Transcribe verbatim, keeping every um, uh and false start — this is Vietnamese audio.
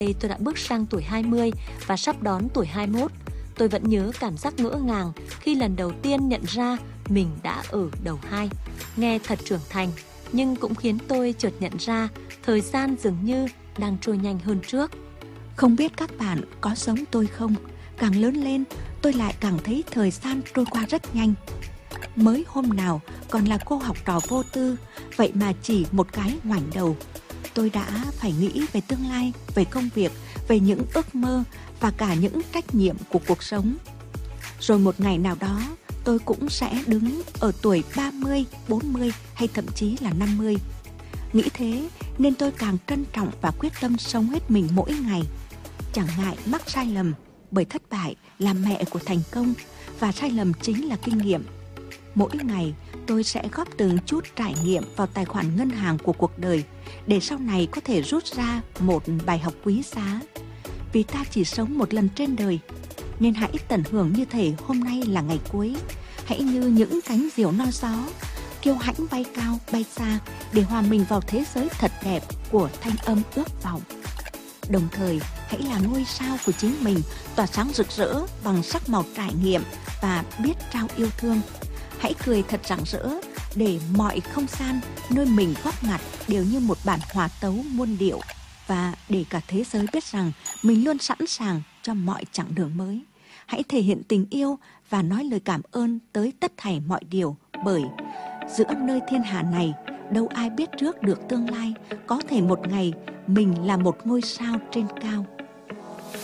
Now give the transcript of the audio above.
Tôi đã bước sang tuổi hai mươi và sắp đón tuổi hai mươi mốt. Tôi vẫn nhớ cảm giác ngỡ ngàng khi lần đầu tiên nhận ra mình đã ở đầu hai. Nghe thật trưởng thành, nhưng cũng khiến tôi chợt nhận ra thời gian dường như đang trôi nhanh hơn trước. Không biết các bạn có giống tôi không? Càng lớn lên, tôi lại càng thấy thời gian trôi qua rất nhanh. Mới hôm nào còn là cô học trò vô tư, vậy mà chỉ một cái ngoảnh đầu, tôi đã phải nghĩ về tương lai, về công việc, về những ước mơ và cả những trách nhiệm của cuộc sống. Rồi một ngày nào đó, tôi cũng sẽ đứng ở tuổi ba mươi, bốn mươi hay thậm chí là năm mươi. Nghĩ thế nên tôi càng trân trọng và quyết tâm sống hết mình mỗi ngày. Chẳng ngại mắc sai lầm, bởi thất bại là mẹ của thành công và sai lầm chính là kinh nghiệm. Mỗi ngày tôi sẽ góp từng chút trải nghiệm vào tài khoản ngân hàng của cuộc đời để sau này có thể rút ra một bài học quý giá. Vì ta chỉ sống một lần trên đời, nên hãy tận hưởng như thể hôm nay là ngày cuối. Hãy như những cánh diều no gió, kiêu hãnh bay cao bay xa để hòa mình vào thế giới thật đẹp của thanh âm ước vọng. Đồng thời hãy là ngôi sao của chính mình, tỏa sáng rực rỡ bằng sắc màu trải nghiệm và biết trao yêu thương. Hãy cười thật rạng rỡ để mọi không gian nơi mình góp mặt đều như một bản hòa tấu muôn điệu, và để cả thế giới biết rằng mình luôn sẵn sàng cho mọi chặng đường mới. Hãy thể hiện tình yêu và nói lời cảm ơn tới tất thảy mọi điều, bởi giữa nơi thiên hạ này đâu ai biết trước được tương lai, có thể một ngày mình là một ngôi sao trên cao.